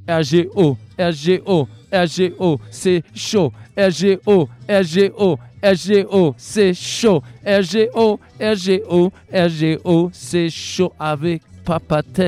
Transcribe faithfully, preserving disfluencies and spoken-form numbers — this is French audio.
R G O, R G O, R G O, c'est chaud. R G O, R G O, R G O, c'est chaud. R G O, R G O, R G O, c'est chaud avec Papa Tech.